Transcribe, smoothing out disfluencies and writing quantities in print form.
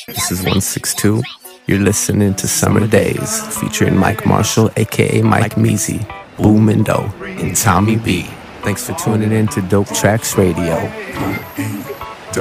This is 162. You're listening to Summer Days, featuring Mike Marshall, aka Mike Measy, Boomindo, and Tommy B. Thanks for tuning in to Dope Tracks Radio.